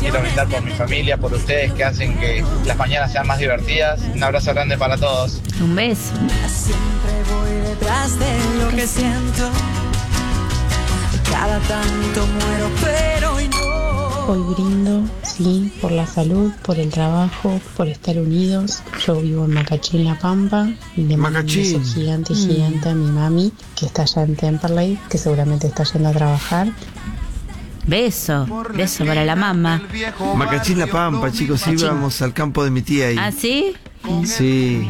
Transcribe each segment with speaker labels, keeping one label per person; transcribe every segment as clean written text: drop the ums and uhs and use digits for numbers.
Speaker 1: quiero brindar por mi familia, por ustedes que hacen que las mañanas sean más divertidas. Un abrazo grande para todos.
Speaker 2: Un beso.
Speaker 3: Siempre voy detrás de lo que siento. Cada tanto muero, pero hoy no.
Speaker 4: Hoy brindo, sí, por la salud, por el trabajo, por estar unidos. Yo vivo en Macachín, La Pampa, y le mando un beso gigante a mi mami, que está allá en Temperley, que seguramente está yendo a trabajar.
Speaker 2: Beso para la mamá.
Speaker 5: Macachín, La Pampa, chicos, íbamos al campo de mi tía ahí.
Speaker 2: ¿Ah, sí?
Speaker 5: Sí.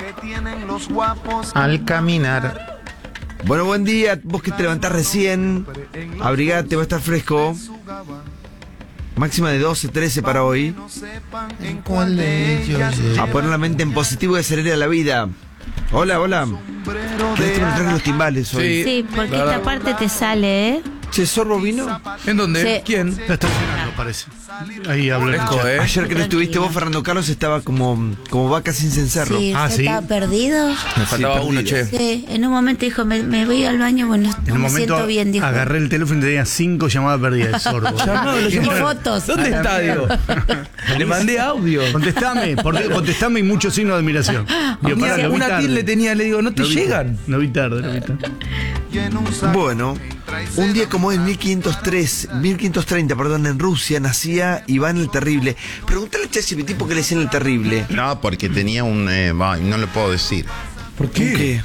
Speaker 6: Al caminar.
Speaker 5: Bueno, buen día, vos que te levantás recién, abrigate, va a estar fresco. Máxima de 12, 13 para hoy.
Speaker 6: ¿Cuál de ellos?
Speaker 5: A poner la mente en positivo y acelera la vida. Hola. ¿Querés que me traigan los timbales hoy?
Speaker 2: Sí, porque esta parte te sale, ¿eh?
Speaker 5: Che, ¿Sorbo vino?
Speaker 6: ¿En dónde?
Speaker 2: Sí.
Speaker 6: ¿Quién?
Speaker 7: Está estacionando, parece. Ahí habló el
Speaker 6: Fresco,
Speaker 7: chat.
Speaker 5: Ayer que no estuviste vos, Fernando Carlos, estaba como vaca sin cencerro.
Speaker 2: Sí,
Speaker 7: Ah,
Speaker 2: ¿usted
Speaker 7: ¿sí?
Speaker 2: estaba perdido?
Speaker 6: Me faltaba
Speaker 5: Sí,
Speaker 6: uno,
Speaker 5: perdido.
Speaker 6: che.
Speaker 2: Sí, en un momento dijo, me voy al baño, bueno,
Speaker 7: En
Speaker 2: no
Speaker 7: un
Speaker 2: me
Speaker 7: momento
Speaker 2: siento bien, dijo.
Speaker 7: agarré el teléfono y tenía 5 llamadas perdidas de Sorbo.
Speaker 2: Y fotos.
Speaker 6: ¿Dónde está, Diego? Le mandé audio.
Speaker 7: Contestame y mucho signo de admiración. Digo, pará, lo vi
Speaker 6: Una
Speaker 7: tarde.
Speaker 6: tilde tenía, le digo, no te
Speaker 7: Lo vi-
Speaker 6: llegan.
Speaker 7: Lo vi tarde.
Speaker 5: Bueno, un día como hoy, 1530, en Rusia, nacía Iván el Terrible. Pregúntale a ChatGPT por qué le decían el Terrible.
Speaker 8: No, porque tenía un... no lo puedo decir.
Speaker 6: ¿Por qué?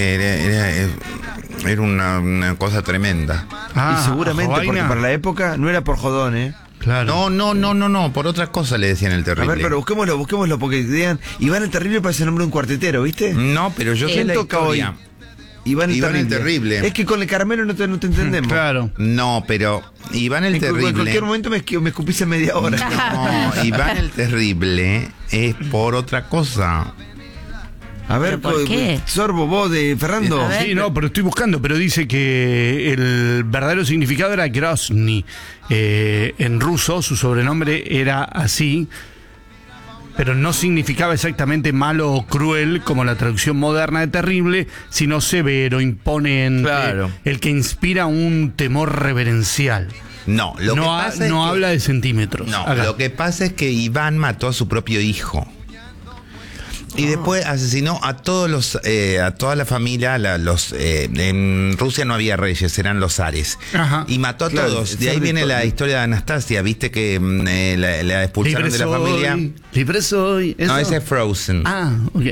Speaker 8: Era una cosa tremenda.
Speaker 5: Y seguramente,
Speaker 7: jovaina.
Speaker 5: porque para la época no era por jodón, ¿eh?
Speaker 7: Claro.
Speaker 8: No, por otra cosa le decían el
Speaker 5: A
Speaker 8: terrible.
Speaker 5: ver, pero busquémoslo, porque digan, Iván el Terrible parece el nombre de un cuartetero, ¿viste?
Speaker 8: No, pero yo sé
Speaker 5: ¿Quién
Speaker 8: la
Speaker 5: toca
Speaker 8: historia.
Speaker 5: hoy? Iván el Terrible. Es que con el caramelo no te entendemos.
Speaker 7: Claro.
Speaker 8: No, pero Iván el
Speaker 5: En
Speaker 8: Terrible...
Speaker 5: cualquier momento me escupís en media hora.
Speaker 8: No, Iván el Terrible es por otra cosa.
Speaker 5: A ver,
Speaker 2: ¿Pero por qué?
Speaker 5: Sorbo, vos de Fernando.
Speaker 2: A ver.
Speaker 7: Sí, no, pero estoy buscando, pero dice que el verdadero significado era Grozny. En ruso su sobrenombre era así, pero no significaba exactamente malo o cruel como la traducción moderna de terrible, sino severo, imponente,
Speaker 6: Claro.
Speaker 7: el que inspira un temor reverencial.
Speaker 8: No, lo que
Speaker 7: No,
Speaker 8: pasa es
Speaker 7: no
Speaker 8: que-
Speaker 7: habla de centímetros.
Speaker 8: No,
Speaker 7: Acá.
Speaker 8: lo que pasa es que Iván mató a su propio hijo. Y después asesinó a a toda la familia, en Rusia no había reyes, eran los zares.
Speaker 7: Ajá.
Speaker 8: Y mató a
Speaker 5: Claro,
Speaker 8: todos.
Speaker 5: el
Speaker 8: De ahí
Speaker 5: zar de
Speaker 8: viene la
Speaker 5: todo.
Speaker 8: historia de Anastasia, viste que la expulsaron
Speaker 7: Libre
Speaker 8: de la familia.
Speaker 7: Libre soy.
Speaker 8: No,
Speaker 7: ¿eso?
Speaker 8: ese es Frozen.
Speaker 7: Ah, ok.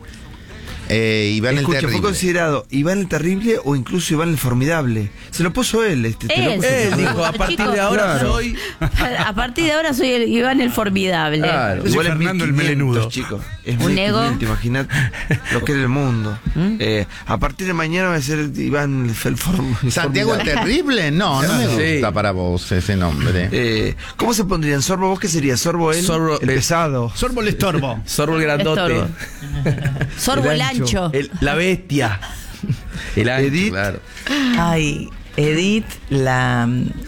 Speaker 8: Iván
Speaker 5: Escucha,
Speaker 8: el
Speaker 5: fue
Speaker 8: Terrible.
Speaker 5: considerado Iván el Terrible o incluso Iván el Formidable. Se lo puso él. Te lo
Speaker 2: Él.
Speaker 5: puso.
Speaker 6: Él dijo, a partir de ahora
Speaker 5: Claro.
Speaker 6: soy...
Speaker 2: A partir de ahora soy Iván el Formidable.
Speaker 6: Claro.
Speaker 5: Igual es
Speaker 7: Fernando el
Speaker 5: 1500,
Speaker 7: melenudo.
Speaker 5: chicos. Es
Speaker 2: Un ego.
Speaker 5: 1500, imaginate lo que era el mundo. A partir de mañana va a ser Iván el
Speaker 8: ¿Santiago el
Speaker 5: Formidable.
Speaker 8: Terrible? No me
Speaker 6: Sí.
Speaker 8: gusta para vos ese nombre.
Speaker 5: ¿Cómo se pondrían? ¿Sorbo vos qué sería? ¿Sorbo él?
Speaker 6: Sorbo,
Speaker 5: el pesado.
Speaker 7: Sorbo el estorbo.
Speaker 6: Sorbo el grandote.
Speaker 2: Estorbo. Sorbo el ancho.
Speaker 6: La bestia. El ancho,
Speaker 5: Edith.
Speaker 6: claro.
Speaker 9: Ay, Edith, la...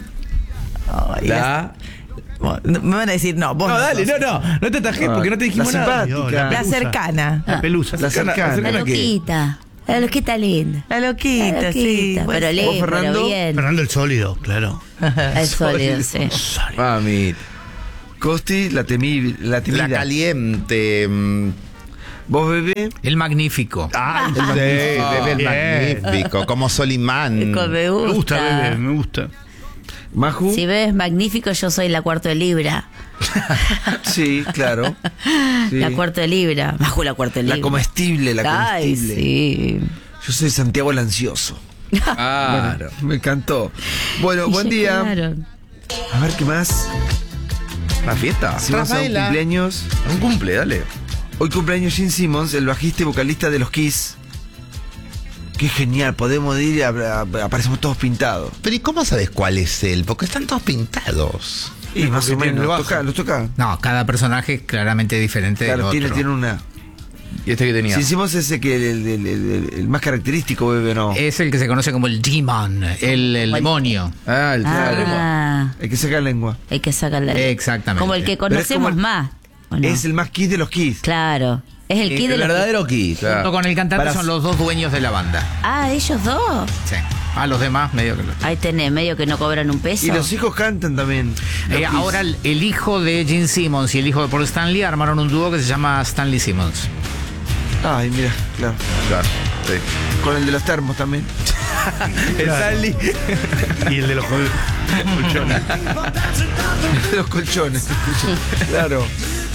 Speaker 9: Ay, bueno, me van a decir, no, vos
Speaker 6: No, dale,
Speaker 9: sos.
Speaker 6: no te atajé porque no te dijimos
Speaker 5: La
Speaker 6: nada.
Speaker 5: simpática.
Speaker 9: La cercana.
Speaker 7: La pelusa.
Speaker 5: La cercana.
Speaker 2: La loquita. La loquita linda.
Speaker 9: La loquita,
Speaker 2: La
Speaker 9: sí.
Speaker 2: loquita, pero
Speaker 5: ¿Vos,
Speaker 2: lejos,
Speaker 5: Fernando?
Speaker 2: pero bien.
Speaker 7: Fernando el sólido, claro.
Speaker 2: El sólido, sí.
Speaker 6: Mami.
Speaker 5: Costi, la temida.
Speaker 8: La caliente.
Speaker 5: ¿Vos, bebé?
Speaker 10: El magnífico.
Speaker 8: Ah, sí, bebé el
Speaker 7: bien.
Speaker 8: magnífico, como Solimán.
Speaker 2: Me
Speaker 7: Me gusta,
Speaker 2: gusta.
Speaker 7: bebé, me gusta.
Speaker 5: ¿Maju?
Speaker 2: Si ves magnífico, yo soy la cuarto de libra.
Speaker 5: Sí, claro. Sí.
Speaker 2: La cuarto de libra. Bajo la cuarto de libra.
Speaker 5: La comestible, la
Speaker 2: Ay,
Speaker 5: comestible.
Speaker 2: sí.
Speaker 5: Yo soy Santiago el Ansioso.
Speaker 6: Claro.
Speaker 5: Me encantó. Bueno, buen
Speaker 2: Ya
Speaker 5: día.
Speaker 2: quedaron.
Speaker 5: A ver qué más.
Speaker 6: La fiesta.
Speaker 5: Si vamos a un
Speaker 8: Rafaela.
Speaker 5: cumpleaños.
Speaker 6: Un cumple, dale.
Speaker 5: Hoy cumpleaños Gene Simmons, el bajista y vocalista de los Kiss. Qué genial, podemos ir y aparecemos todos pintados.
Speaker 8: Pero ¿y cómo sabes cuál es él? Porque están todos pintados.
Speaker 5: Y más o
Speaker 7: tiene el
Speaker 5: menos,
Speaker 7: bajo.
Speaker 5: los toca.
Speaker 10: No, cada personaje es claramente diferente
Speaker 5: Claro,
Speaker 10: del otro.
Speaker 5: tiene una.
Speaker 6: ¿Y este que tenía?
Speaker 5: Gene Simmons es ese que el más característico, bebé, ¿no?
Speaker 10: Es el que se conoce como el Demon, el demonio.
Speaker 6: Ah, el
Speaker 2: Ah,
Speaker 5: El que saca la lengua.
Speaker 2: hay que sacarle.
Speaker 10: Exactamente.
Speaker 2: Como el que
Speaker 5: Pero es
Speaker 2: conocemos
Speaker 5: como el-
Speaker 2: más. ¿o no?
Speaker 5: Es el más Kiss de los Kiss.
Speaker 2: Claro. Es el kid de
Speaker 6: el
Speaker 2: los.
Speaker 6: verdadero Kiss.
Speaker 10: Junto con el cantante
Speaker 5: Para-
Speaker 10: son los dos dueños de la banda.
Speaker 2: Ah, ellos dos.
Speaker 10: Sí. A los demás, medio que lo.
Speaker 2: Ahí tenés, medio que no cobran un peso.
Speaker 5: Y los hijos cantan también.
Speaker 10: Ahora el hijo de Gene Simmons y el hijo de Paul Stanley armaron un dúo que se llama Stanley Simmons.
Speaker 5: Ay, mira, claro.
Speaker 6: Claro, sí.
Speaker 5: Con el de los termos también.
Speaker 6: Stanley.
Speaker 7: Y el de los colchones.
Speaker 5: Los colchones. Claro.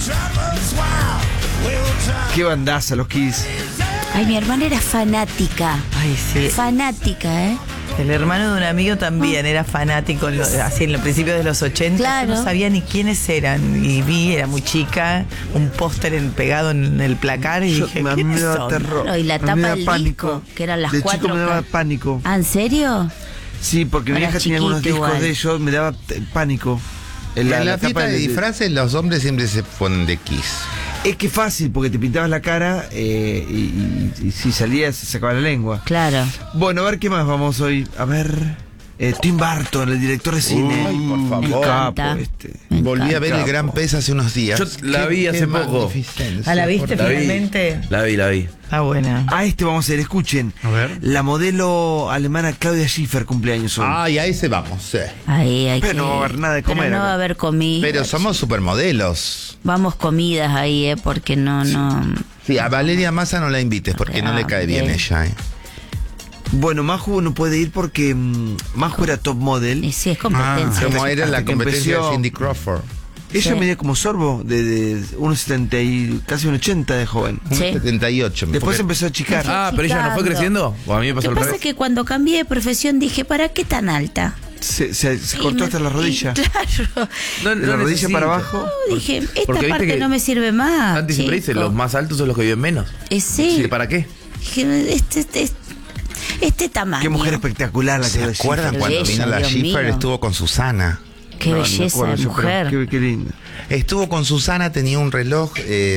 Speaker 5: Qué bandaza los Kiss.
Speaker 2: Ay, mi hermana era fanática.
Speaker 9: Ay, sí.
Speaker 2: Fanática, ¿eh?
Speaker 9: El hermano de un amigo también era fanático, así en los principios de los 80.
Speaker 2: Claro.
Speaker 9: Yo no sabía ni quiénes eran. Y vi, era muy chica, un póster pegado en el placar y dije,
Speaker 5: a mí me
Speaker 9: ¿quiénes
Speaker 5: daba
Speaker 9: son?
Speaker 5: terror.
Speaker 2: Claro, y la
Speaker 5: A mí
Speaker 2: tapa
Speaker 5: me daba
Speaker 2: del
Speaker 5: pánico.
Speaker 2: disco, que eran las
Speaker 5: de
Speaker 2: 4
Speaker 5: chico me daba
Speaker 2: K.
Speaker 5: pánico.
Speaker 2: ¿Ah, en serio?
Speaker 5: Sí, porque mi
Speaker 2: Era
Speaker 5: vieja tenía algunos
Speaker 2: chiquito
Speaker 5: discos
Speaker 2: igual.
Speaker 5: de ellos, me daba pánico.
Speaker 8: En la
Speaker 5: tapa
Speaker 8: fiesta de disfraces los hombres siempre se ponen de Kiss.
Speaker 5: Es que fácil, porque te pintabas la cara y si salías se sacaba la lengua.
Speaker 2: Claro.
Speaker 5: Bueno, a ver qué más vamos hoy. A ver. Tim Burton, el director de cine.
Speaker 8: Ay, por
Speaker 2: Me
Speaker 8: favor.
Speaker 2: encanta.
Speaker 5: Capo este.
Speaker 2: Me
Speaker 8: Volví a
Speaker 2: encanta.
Speaker 8: ver El Gran Pez hace unos días.
Speaker 6: Yo la vi hace poco.
Speaker 8: magnificencia.
Speaker 9: ¿Ah, la viste
Speaker 6: La vi.
Speaker 9: finalmente?
Speaker 6: La vi.
Speaker 9: Está buena.
Speaker 5: A este vamos a ver, escuchen.
Speaker 7: A ver.
Speaker 5: La modelo alemana Claudia Schiffer cumpleaños hoy.
Speaker 8: Ay, a ese vamos, sí.
Speaker 2: Ahí hay
Speaker 5: Pero
Speaker 2: que...
Speaker 5: no va a haber nada de comer
Speaker 2: Pero no
Speaker 5: acá.
Speaker 2: va a haber comida.
Speaker 8: Pero somos supermodelos.
Speaker 2: Vamos comidas ahí, porque no...
Speaker 8: Sí, a Valeria Massa no la invites porque no le cae bien
Speaker 2: Bien.
Speaker 8: ella.
Speaker 5: Bueno, Maju no puede ir porque Maju era top model.
Speaker 2: Y sí, es competencia.
Speaker 8: Como era
Speaker 5: hasta
Speaker 8: la
Speaker 5: que
Speaker 8: competencia
Speaker 5: empezó-
Speaker 8: de Cindy Crawford.
Speaker 5: Ella
Speaker 2: Sí.
Speaker 5: medía como Sorbo, de 1,70 y casi 1,80 de joven.
Speaker 2: Sí.
Speaker 8: 78.
Speaker 5: Después
Speaker 8: porque-
Speaker 5: empezó a achicar.
Speaker 6: Ah, pero ella no fue
Speaker 2: Achicando.
Speaker 6: creciendo. O a mí me
Speaker 2: Lo
Speaker 6: pasó
Speaker 2: que
Speaker 6: al
Speaker 2: pasa
Speaker 6: revés.
Speaker 2: es que cuando cambié de profesión dije, ¿para qué tan alta?
Speaker 5: Se
Speaker 2: Y
Speaker 5: cortó
Speaker 2: me-
Speaker 5: hasta la rodilla.
Speaker 2: y claro.
Speaker 6: No,
Speaker 5: De la rodilla
Speaker 6: necesita.
Speaker 5: para abajo.
Speaker 2: No, dije, esta
Speaker 6: porque viste
Speaker 2: parte
Speaker 6: que
Speaker 2: no me sirve más.
Speaker 6: Santi siempre dice,
Speaker 2: chico.
Speaker 6: los más altos son los que viven menos.
Speaker 2: Sí.
Speaker 6: Sí, ¿para qué?
Speaker 2: Dije, este tamaño.
Speaker 5: Qué mujer espectacular la que
Speaker 8: ¿Se
Speaker 5: era
Speaker 8: acuerdan
Speaker 2: Qué
Speaker 8: cuando
Speaker 2: bella,
Speaker 8: vino la
Speaker 2: Dios
Speaker 8: Schiffer?
Speaker 2: mío.
Speaker 8: Estuvo con Susana.
Speaker 2: Qué belleza de mujer.
Speaker 5: Qué linda.
Speaker 8: Estuvo con Susana, tenía un reloj,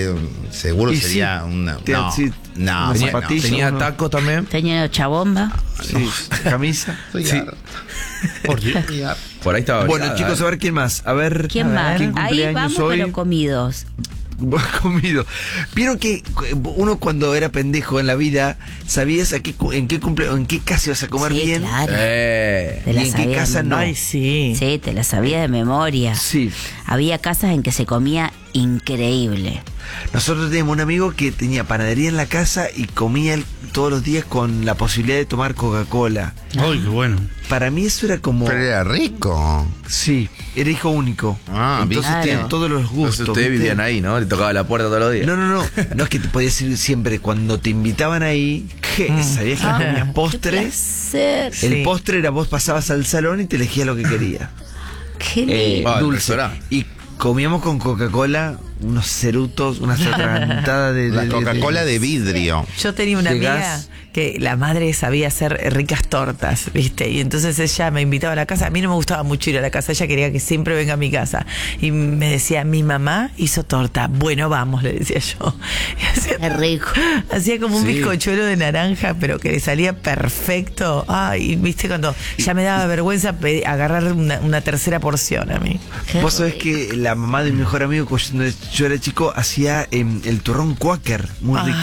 Speaker 8: seguro
Speaker 5: Y
Speaker 8: sería
Speaker 5: sí,
Speaker 8: una...
Speaker 5: te-
Speaker 8: No,
Speaker 5: sí,
Speaker 8: no,
Speaker 5: unas
Speaker 8: bueno,
Speaker 5: zapatillas.
Speaker 6: Tenía
Speaker 5: ¿no?
Speaker 6: tacos también.
Speaker 2: Tenía chabomba.
Speaker 5: Sí, camisa.
Speaker 8: estoy
Speaker 6: Sí.
Speaker 8: harto.
Speaker 7: Por Dios.
Speaker 8: Estoy harto.
Speaker 6: Por ahí estaba.
Speaker 5: Bueno,
Speaker 6: brigada,
Speaker 5: chicos, a ver quién más. A ver.
Speaker 2: ¿Quién más?
Speaker 5: ¿Quién
Speaker 2: Ahí
Speaker 5: cumpleaños
Speaker 2: vamos,
Speaker 5: hoy?
Speaker 2: pero comidos.
Speaker 5: Buen comido. Vieron que uno cuando era pendejo en la vida sabías en qué casa ibas a comer
Speaker 2: Sí,
Speaker 5: bien
Speaker 2: claro.
Speaker 6: Eh.
Speaker 2: Te
Speaker 5: y
Speaker 2: la
Speaker 5: en qué
Speaker 2: sabía de
Speaker 5: casa no.
Speaker 9: Ay, sí.
Speaker 2: Sí, te la sabía de memoria.
Speaker 5: Sí.
Speaker 2: Había casas en que se comía increíble.
Speaker 5: Nosotros teníamos un amigo que tenía panadería en la casa y comía todos los días con la posibilidad de tomar Coca-Cola.
Speaker 7: Ay, qué bueno.
Speaker 5: Para mí eso era como...
Speaker 8: Pero era rico.
Speaker 5: Sí, era hijo único.
Speaker 8: Ah,
Speaker 5: Entonces
Speaker 2: claro.
Speaker 5: tenían todos los gustos.
Speaker 6: Entonces ustedes
Speaker 5: ¿viste?
Speaker 6: vivían ahí, ¿no? Le tocaba la puerta todos los días.
Speaker 5: No, no es que te podías ir siempre. Cuando te invitaban ahí, ¿qué? ¿Sabías que comías postre?
Speaker 2: Qué placer.
Speaker 5: El
Speaker 9: Sí.
Speaker 5: postre era vos pasabas al salón y te elegías lo que querías.
Speaker 2: Qué lindo.
Speaker 6: Ah, el
Speaker 5: Dulce.
Speaker 6: restaurante.
Speaker 5: Y comíamos con Coca-Cola unos cerutos, unas atragantadas de...
Speaker 8: La Coca-Cola de vidrio.
Speaker 9: Yo tenía una
Speaker 5: de
Speaker 9: amiga
Speaker 5: gas.
Speaker 9: que la madre sabía hacer ricas tortas, ¿viste? Y entonces ella me invitaba a la casa. A mí no me gustaba mucho ir a la casa, ella quería que siempre venga a mi casa. Y me decía, mi mamá hizo torta. Bueno, vamos, le decía yo. Y hacía,
Speaker 2: Qué rico.
Speaker 9: hacía como un
Speaker 6: Sí.
Speaker 9: bizcochuelo de naranja, pero que le salía perfecto. Ay, ¿viste? Cuando ya me daba vergüenza agarrar una tercera porción a mí.
Speaker 2: Qué
Speaker 5: Vos sabés
Speaker 2: rico.
Speaker 5: que la mamá de mi mejor amigo, cuando yo era chico, hacía el turrón Quaker, muy rico.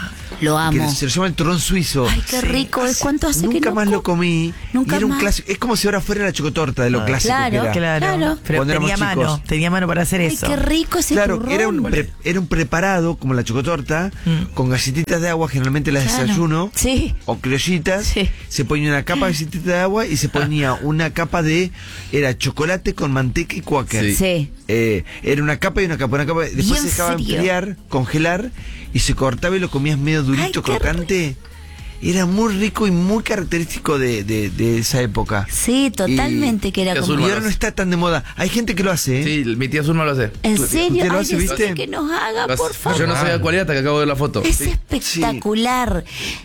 Speaker 2: Lo
Speaker 5: Que
Speaker 2: amo.
Speaker 5: se lo llama el turrón suizo.
Speaker 2: Ay, qué rico. ¿Es cuánto hace que
Speaker 5: Nunca
Speaker 2: no
Speaker 5: más
Speaker 2: co-
Speaker 5: lo comí.
Speaker 2: Nunca
Speaker 5: y era un
Speaker 2: más.
Speaker 5: clásico. Es como si ahora fuera la chocotorta de lo clásico
Speaker 2: Claro,
Speaker 5: que era.
Speaker 9: Claro. Pero
Speaker 5: Cuando éramos chicos.
Speaker 9: tenía mano para hacer
Speaker 2: Ay,
Speaker 9: eso.
Speaker 2: qué rico ese
Speaker 5: Claro,
Speaker 2: turrón.
Speaker 5: era un preparado como la chocotorta, con galletitas de agua, generalmente las
Speaker 2: Claro.
Speaker 5: desayuno,
Speaker 2: Sí.
Speaker 5: o criollitas.
Speaker 2: Sí.
Speaker 5: Se ponía una capa de galletitas de agua y se ponía una capa era chocolate con manteca y Quaker.
Speaker 2: Sí.
Speaker 5: Era una capa y una capa, una capa. Después
Speaker 2: Bien
Speaker 5: se dejaba
Speaker 2: frío.
Speaker 5: enfriar, congelar, y se cortaba y lo comías medio durito,
Speaker 2: Ay, qué
Speaker 5: crocante. Era muy rico y muy característico de esa época.
Speaker 2: Sí, totalmente, que era
Speaker 6: Qué
Speaker 2: como...
Speaker 6: azul.
Speaker 5: Y ahora no está tan de moda. Hay gente que lo hace, ¿eh?
Speaker 6: Sí, mi tía Zulma lo hace.
Speaker 2: ¿En
Speaker 5: ¿Tú-
Speaker 2: serio?
Speaker 5: usted lo
Speaker 2: Ay,
Speaker 5: hace,
Speaker 2: decile
Speaker 5: viste?
Speaker 2: que nos haga,
Speaker 6: Lo hace.
Speaker 2: por favor.
Speaker 6: Yo no sabía cuál era hasta que acabo de ver la foto.
Speaker 2: Es
Speaker 6: Sí.
Speaker 2: espectacular.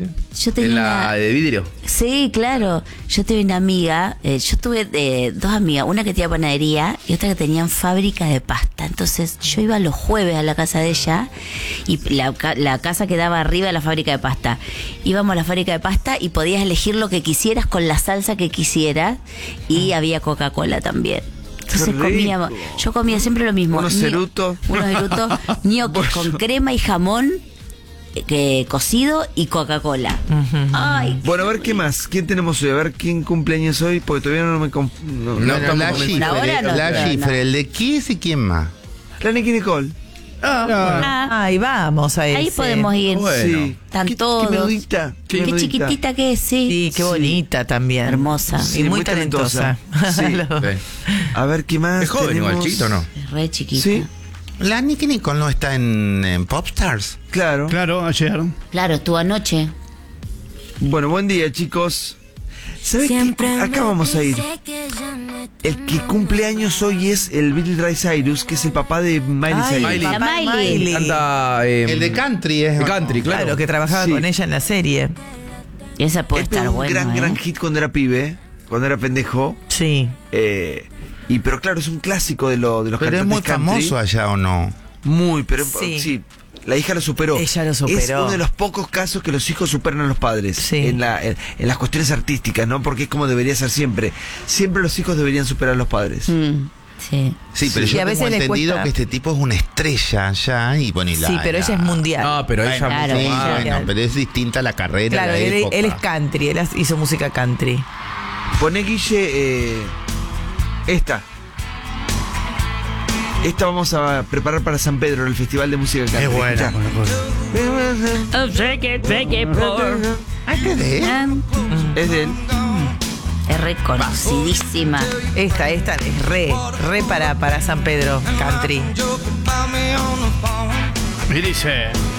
Speaker 2: Yo tenía
Speaker 6: En la
Speaker 2: una...
Speaker 6: de vidrio.
Speaker 2: Sí, claro. Yo tuve una amiga, yo tuve dos amigas, una que tenía panadería y otra que tenían fábrica de pasta. Entonces yo iba los jueves a la casa de ella y la casa quedaba arriba de la fábrica de pasta. Íbamos a la fábrica de pasta y podías elegir lo que quisieras con la salsa que quisieras y había Coca-Cola también. Entonces
Speaker 5: Qué rico.
Speaker 2: comíamos, yo comía siempre lo mismo.
Speaker 5: Unos cerutos.
Speaker 2: Unos cerutos, ñoquis con crema y jamón. cocido y Coca-Cola. Ay,
Speaker 5: Bueno, a ver qué más. ¿Quién tenemos hoy? A ver quién cumpleaños hoy, porque todavía no me...
Speaker 8: No,
Speaker 6: estamos
Speaker 8: la
Speaker 6: convencidos.
Speaker 2: Ahora no,
Speaker 8: Schiffer, el de Kiss y quién más.
Speaker 5: La Nicky Nicole.
Speaker 9: Ahí vamos a ese.
Speaker 2: ahí podemos ir.
Speaker 6: Bueno.
Speaker 5: Sí.
Speaker 2: Están
Speaker 5: Qué
Speaker 2: todos.
Speaker 5: menudita.
Speaker 2: Qué
Speaker 5: menudita.
Speaker 2: chiquitita que es, sí.
Speaker 9: Sí, qué bonita también.
Speaker 2: Hermosa.
Speaker 5: Sí,
Speaker 9: y muy
Speaker 5: muy
Speaker 9: talentosa.
Speaker 5: talentosa.
Speaker 6: Sí.
Speaker 5: A ver qué más.
Speaker 6: Es joven igual,
Speaker 5: tenemos?
Speaker 6: chiquito, ¿no?
Speaker 2: Es re chiquita.
Speaker 5: Sí,
Speaker 8: La Nicky Nicole no está en Popstars.
Speaker 5: claro.
Speaker 7: Claro, ayer.
Speaker 2: Claro, estuvo anoche.
Speaker 5: Bueno, buen día, chicos. ¿Sabes qué? Acá vamos a ir. El que cumple años hoy es el Billy Ray Cyrus, que es el papá de Miley
Speaker 9: Ay,
Speaker 5: Cyrus.
Speaker 2: La
Speaker 9: papá
Speaker 2: Miley.
Speaker 6: Canta.
Speaker 8: El de Country es.
Speaker 6: El country, claro.
Speaker 9: Claro, que trabajaba
Speaker 5: Sí.
Speaker 9: con ella en la serie.
Speaker 2: Esa puede
Speaker 5: Él
Speaker 2: estar
Speaker 5: tuvo un
Speaker 2: buena.
Speaker 5: gran hit cuando era pibe, cuando era pendejo.
Speaker 9: Sí.
Speaker 5: Pero claro, es un clásico de los
Speaker 8: Pero es
Speaker 5: cantantes
Speaker 8: muy
Speaker 5: country.
Speaker 8: famoso allá, ¿o no?
Speaker 5: Muy, pero
Speaker 9: Sí.
Speaker 5: sí. La hija lo superó.
Speaker 9: Ella lo superó.
Speaker 5: Es uno de los pocos casos que los hijos superan a los padres
Speaker 9: Sí.
Speaker 5: en las cuestiones artísticas, ¿no? Porque es como debería ser siempre. Siempre los hijos deberían superar a los padres.
Speaker 2: Sí.
Speaker 8: Sí, pero
Speaker 9: Sí. Y
Speaker 8: yo
Speaker 9: a veces
Speaker 8: tengo
Speaker 9: les
Speaker 8: entendido
Speaker 9: cuesta.
Speaker 8: que este tipo es una estrella allá y bueno, y
Speaker 9: Sí, pero ella es mundial.
Speaker 6: No, pero ella.
Speaker 2: Claro,
Speaker 8: Sí,
Speaker 2: ella-
Speaker 8: bueno, pero es distinta la carrera.
Speaker 9: Claro,
Speaker 8: la
Speaker 9: él
Speaker 8: época.
Speaker 9: es country, él hizo música country.
Speaker 5: Poné, Guille, esta. Esta vamos a preparar para San Pedro, el Festival de Música Country.
Speaker 7: Es buena.
Speaker 5: Escuchá.
Speaker 2: Oh, shake it for.
Speaker 8: Ah, ¿qué de él?
Speaker 5: Es de él.
Speaker 2: Es reconocidísima.
Speaker 9: Esta es re para San Pedro, country.
Speaker 7: Y dice.